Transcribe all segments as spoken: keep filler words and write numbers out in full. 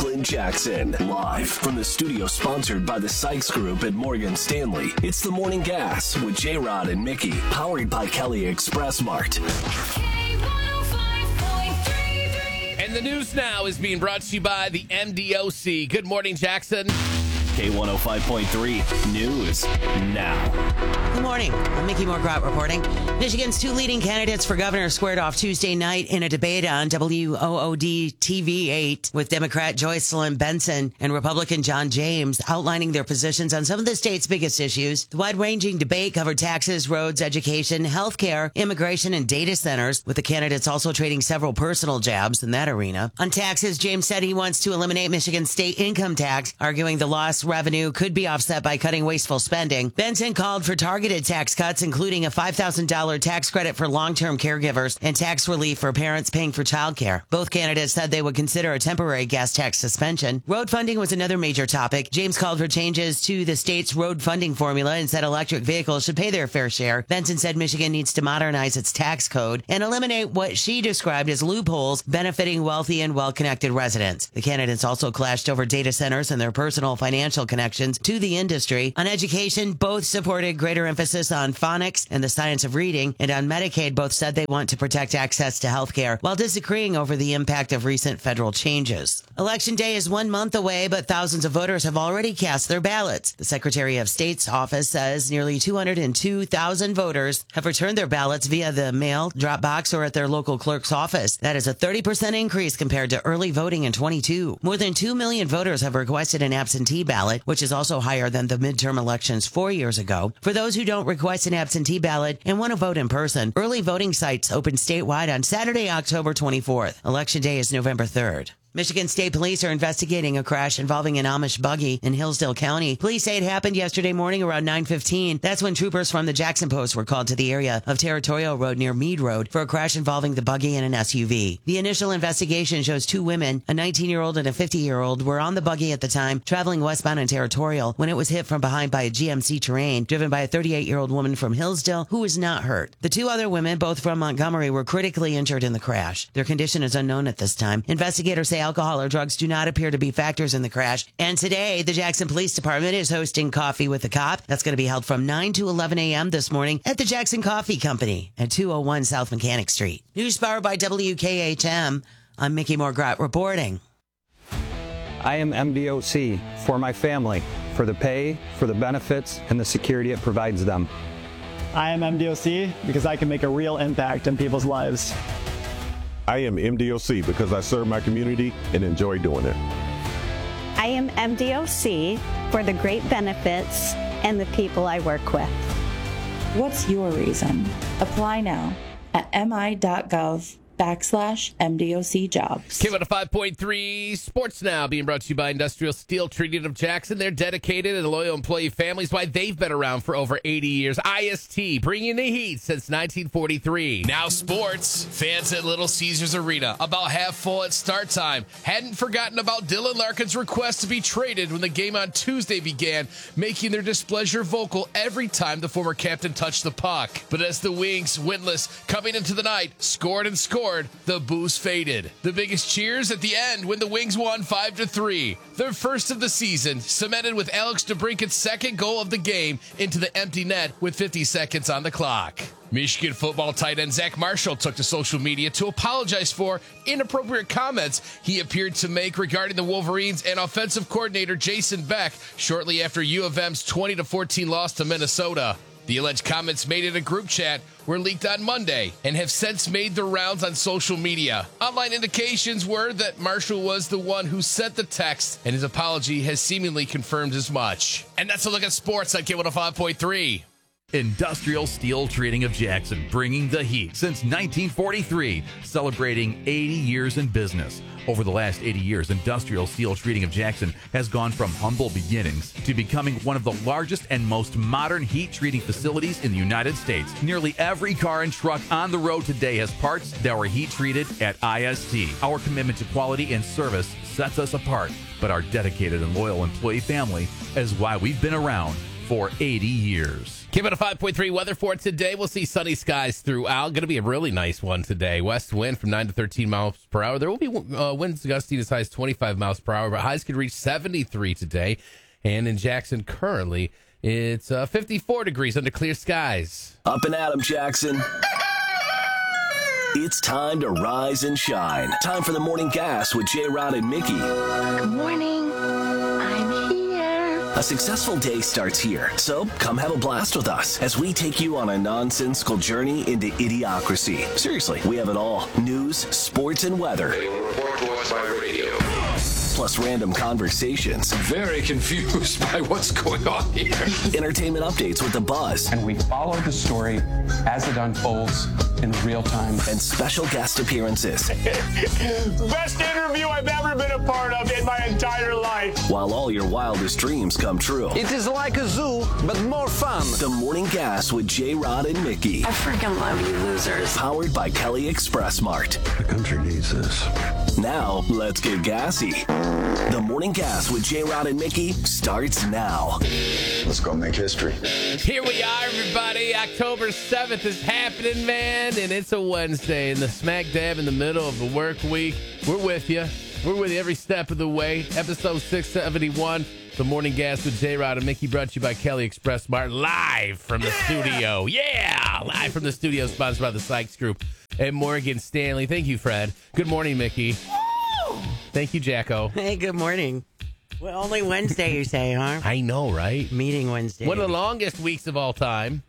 Jacqueline Jackson. Live from the studio sponsored by the Sykes Group at Morgan Stanley. It's the Morning Gas with J-Rod and Mickey. Powered by Kelly Express Mart. And the news now is being brought to you by the M D O C. Good morning, Jackson. K one oh five point three News now. Good morning. I'm Mickey Morgrot reporting. Michigan's two leading candidates for governor squared off Tuesday night in a debate on W O O D T V eight with Democrat Joycelyn Benson and Republican John James outlining their positions on some of the state's biggest issues. The wide-ranging debate covered taxes, roads, education, health care, immigration, and data centers, with the candidates also trading several personal jabs in that arena. On taxes, James said he wants to eliminate Michigan's state income tax, arguing the lost revenue could be offset by cutting wasteful spending. Benson called for targeted tax cuts, including a five thousand dollars tax credit for long-term caregivers and tax relief for parents paying for childcare. Both candidates said they would consider a temporary gas tax suspension. Road funding was another major topic. James called for changes to the state's road funding formula and said electric vehicles should pay their fair share. Benson said Michigan needs to modernize its tax code and eliminate what she described as loopholes benefiting wealthy and well-connected residents. The candidates also clashed over data centers and their personal financial connections to the industry. On education, both supported greater emphasis on phonics and the science of reading, and on Medicaid, both said they want to protect access to health care while disagreeing over the impact of recent federal changes. Election day is one month away, but thousands of voters have already cast their ballots. The Secretary of State's office says nearly two hundred two thousand voters have returned their ballots via the mail, drop box, or at their local clerk's office. That is a thirty percent increase compared to early voting in twenty-two. More than two million voters have requested an absentee ballot, which is also higher than the midterm elections four years ago. For those who don't request an absentee ballot and want to vote in person, early voting sites open statewide on Saturday, October twenty-fourth. Election day is November third. Michigan State Police are investigating a crash involving an Amish buggy in Hillsdale County. Police say it happened yesterday morning around nine fifteen. That's when troopers from the Jackson Post were called to the area of Territorial Road near Meade Road for a crash involving the buggy and an S U V. The initial investigation shows two women, a nineteen-year-old and a fifty-year-old, were on the buggy at the time, traveling westbound in Territorial, when it was hit from behind by a G M C Terrain, driven by a thirty-eight-year-old woman from Hillsdale who was not hurt. The two other women, both from Montgomery, were critically injured in the crash. Their condition is unknown at this time. Investigators say alcohol or drugs do not appear to be factors in the crash. And today, the Jackson Police Department is hosting Coffee with a Cop. That's going to be held from nine to eleven a.m. this morning at the Jackson Coffee Company at two oh one South Mechanic Street. News powered by W K H M. I'm Mickey Morgrot reporting. I am M D O C for my family, for the pay, for the benefits, and the security it provides them. I am M D O C because I can make a real impact in people's lives. I am M D O C because I serve my community and enjoy doing it. I am M D O C for the great benefits and the people I work with. What's your reason? Apply now at mi.gov backslash MDOC jobs. K one oh five point three Sports Now being brought to you by Industrial Steel Treating of Jackson. They're dedicated and loyal employee families. Why they've been around for over eighty years. I S T bringing the heat since nineteen forty-three. Now sports. Fans at Little Caesars Arena about half full at start time. Hadn't forgotten about Dylan Larkin's request to be traded when the game on Tuesday began, making their displeasure vocal every time the former captain touched the puck. But as the Wings, winless, coming into the night, scored and scored, the booze faded. The biggest cheers at the end when the Wings won five to three. Their first of the season, cemented with Alex DeBrincat's second goal of the game into the empty net with fifty seconds on the clock. Michigan football tight end Zach Marshall took to social media to apologize for inappropriate comments he appeared to make regarding the Wolverines and offensive coordinator Jason Beck shortly after U of M's twenty to fourteen loss to Minnesota. The alleged comments made in a group chat were leaked on Monday and have since made the rounds on social media. Online indications were that Marshall was the one who sent the text, and his apology has seemingly confirmed as much. And that's a look at sports on K one oh five point three. Industrial Steel Treating of Jackson, bringing the heat since nineteen forty-three, celebrating eighty years in business. Over the last eighty years, Industrial Steel Treating of Jackson has gone from humble beginnings to becoming one of the largest and most modern heat treating facilities in the United States. Nearly every car and truck on the road today has parts that were heat treated at I S T. Our commitment to quality and service sets us apart, but our dedicated and loyal employee family is why we've been around for eighty years. Give it a five point three weather for today. We'll see sunny skies throughout. Going to be a really nice one today. West wind from nine to thirteen miles per hour. There will be uh, winds gusting as high as twenty-five miles per hour, but highs could reach seventy-three today. And in Jackson currently, it's uh, fifty-four degrees under clear skies. Up and at 'em, Jackson. It's time to rise and shine. Time for the morning gas with J-Rod and Mickey. Good morning. I'm here. A successful day starts here, so come have a blast with us as we take you on a nonsensical journey into idiocracy. Seriously, we have it all. News, sports, and weather. They will report to us by radio. Plus random conversations. Very confused by what's going on here. Entertainment updates with the Buzz. And we follow the story as it unfolds in real time. And special guest appearances. Best interview I've ever been a part of in my entire life. While all your wildest dreams come true. It is like a zoo, but more fun. The Morning Gas with J-Rod and Mickey. I freaking love you losers. Powered by Kelly Express Mart. The country needs this. Now, let's get gassy. The Morning Gas with J-Rod and Mickey starts now. Let's go make history. Here we are, everybody. October seventh is happening, man, and it's a Wednesday in the smack dab in the middle of the work week. We're with you. We're with you every step of the way. Episode six seventy-one, The Morning Gas with J-Rod and Mickey, brought to you by Kelly Express Mart, live from the yeah. studio. Yeah, live from the studio, sponsored by the Sykes Group and Morgan Stanley. Thank you, Fred. Good morning, Mickey. Thank you, Jacko. Hey, good morning. Well, only Wednesday, you say, huh? I know, right? Meeting Wednesday. One of the longest weeks of all time.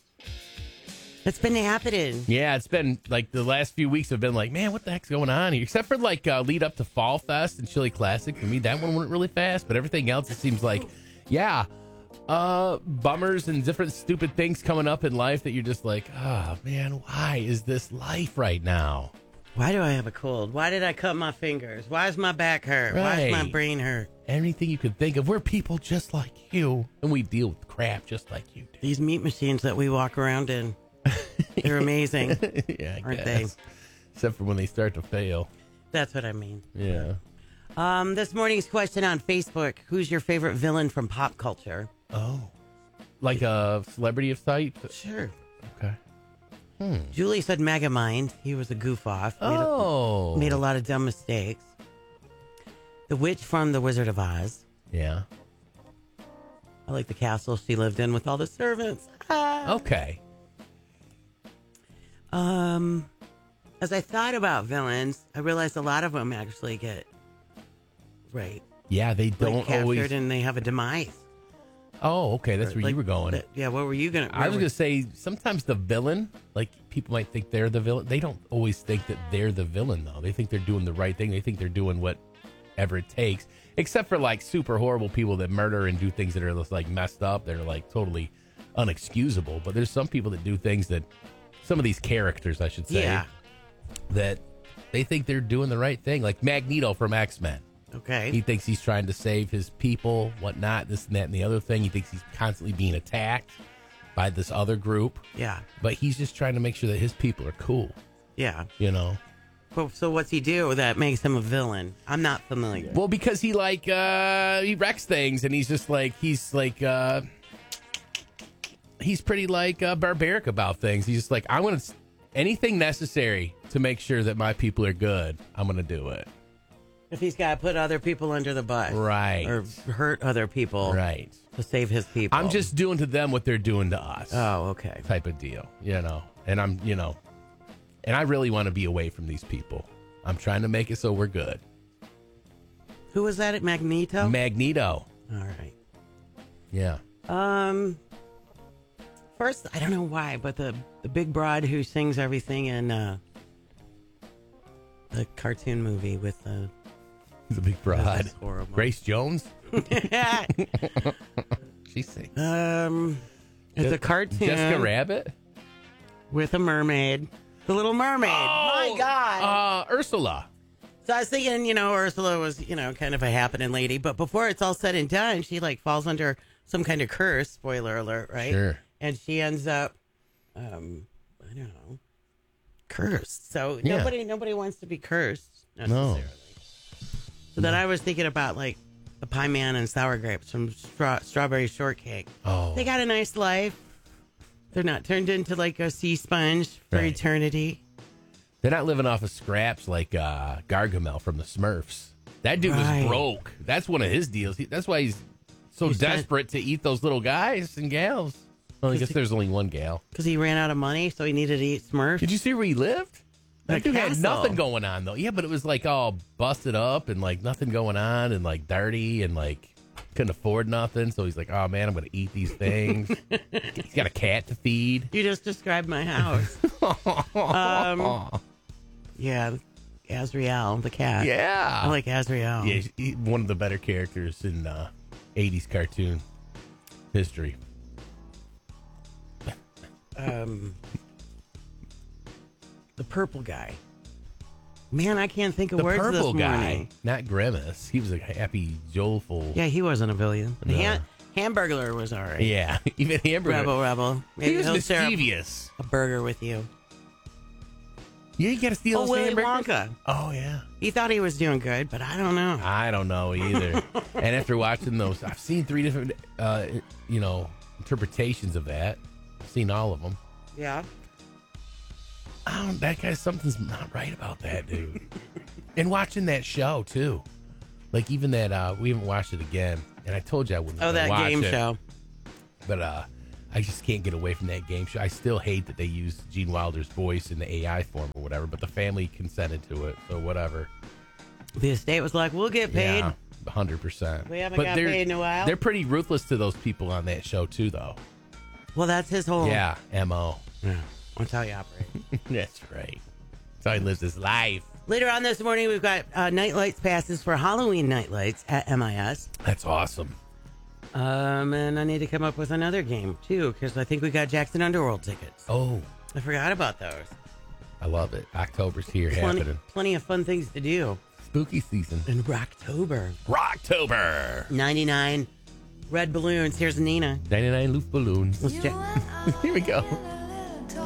It's been happening. Yeah, it's been like the last few weeks have been like, man, what the heck's going on here? Except for like uh, lead up to Fall Fest and Chili Classic. For me, that one went really fast. But everything else, it seems like, yeah, uh, bummers and different stupid things coming up in life that you're just like, oh, man, why is this life right now? Why do I have a cold? Why did I cut my fingers? Why does my back hurt? Right. Why does my brain hurt? Anything you could think of. We're people just like you, and we deal with crap just like you do. These meat machines that we walk around in, they're amazing. Yeah, I aren't guess. they? Except for when they start to fail. That's what I mean. Yeah. Um, this morning's question on Facebook, who's your favorite villain from pop culture? Oh. Like a celebrity of sight? Sure. Okay. Hmm. Julie said Megamind. He was a goof off. Made Oh. A, made a lot of dumb mistakes. The witch from The Wizard of Oz. Yeah. I like the castle she lived in with all the servants. Ah. Okay. Um, as I thought about villains, I realized a lot of them actually get right. Yeah, they don't like captured always. And they have a demise. Oh, okay. That's where like, you were going. The, yeah, what were you going to... I was going to say, sometimes the villain, like, people might think they're the villain. They don't always think that they're the villain, though. They think they're doing the right thing. They think they're doing whatever it takes. Except for, like, super horrible people that murder and do things that are, just, like, messed up. They're, like, totally unexcusable. But there's some people that do things that... Some of these characters, I should say. Yeah. That they think they're doing the right thing. Like Magneto from X-Men. Okay. He thinks he's trying to save his people, whatnot, this and that and the other thing. He thinks he's constantly being attacked by this other group. Yeah. But he's just trying to make sure that his people are cool. Yeah. You know? Well, so what's he do that makes him a villain? I'm not familiar. Well, because he, like, uh, he wrecks things, and he's just, like, he's, like, uh, he's pretty, like, uh, barbaric about things. He's just like, I want to, anything necessary to make sure that my people are good, I'm going to do it. If he's got to put other people under the bus. Right. Or hurt other people. Right. To save his people. I'm just doing to them what they're doing to us. Oh, okay. Type of deal, you know. And I'm, you know, and I really want to be away from these people. I'm trying to make it so we're good. Who was that at Magneto? Magneto. All right. Yeah. Um. First, I don't know why, but the, the big broad who sings everything in uh, the cartoon movie with the... Uh, the big broad. Grace Jones? She sings. Um, it's a cartoon. Jessica Rabbit? With a mermaid. The Little Mermaid. Oh, my God. Uh, Ursula. So I was thinking, you know, Ursula was, you know, kind of a happening lady. But before it's all said and done, she, like, falls under some kind of curse. Spoiler alert, right? Sure. And she ends up, um, I don't know, cursed. So Yeah. nobody nobody wants to be cursed necessarily. No. So then I was thinking about, like, the Pie Man and Sour Grapes from Stra- Strawberry Shortcake. Oh. They got a nice life. They're not turned into like a sea sponge for Right. eternity. They're not living off of scraps like uh, Gargamel from the Smurfs. That dude Right. was broke. That's one of his deals. He, that's why he's so He's desperate to eat those little guys and gals. Well, I guess there's only one gal. Because he ran out of money, so he needed to eat Smurfs. Did you see where he lived? That A dude had castle. nothing going on, though. Yeah, but it was like all busted up and like nothing going on and like dirty and like couldn't afford nothing. So he's like, oh man, I'm going to eat these things. He's got a cat to feed. You just described my house. um, yeah, Azrael, the cat. Yeah. I like Azrael. Yeah, he's he- one of the better characters in uh, eighties cartoon history. Um, the purple guy. Man, I can't think of The words purple this guy, morning. not Grimace. He was a happy, joyful. Yeah, he wasn't a villain. The No. Han- Hamburglar was all right. Yeah, even Hamburger. Rebel, rebel. He was he'll share a- mischievous. A burger with you. Yeah, you got to steal Oh, those Willy hamburgers? Wonka. Oh, yeah. He thought he was doing good, but I don't know. I don't know either. And after watching those, I've seen three different, uh, you know, interpretations of that. I've seen all of them. Yeah. I don't, that guy, something's not right about that, dude. And watching that show, too. Like, even that, uh, we haven't watched it again. And I told you I wouldn't Oh, that watch game it. show. But uh, I just can't get away from that game show. I still hate that they used Gene Wilder's voice in the A I form or whatever, but the family consented to it, so whatever. The estate was like, we'll get paid. Yeah, one hundred percent. We haven't but got they're- paid in a while. They're pretty ruthless to those people on that show, too, though. Well, that's his whole... Yeah, M O. Yeah, that's how you operate. That's right. That's how he lives his life. Later on this morning, we've got uh, Night Lights passes for Halloween Night Lights at M I S. That's awesome. Um, and I need to come up with another game, too, because I think we got Jackson Underworld tickets. Oh. I forgot about those. I love it. October's here Plenty, happening. plenty of fun things to do. Spooky season. In Rocktober. Rocktober. ninety-nine red balloons. Here's Nina. ninety-nine loose balloons. Let's check. Here we go.